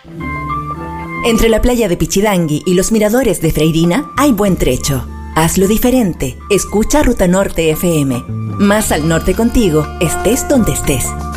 Entre la playa de Pichidangui y los miradores de Freirina hay buen trecho. Hazlo diferente. Escucha Ruta Norte FM. Más al norte contigo, estés donde estés.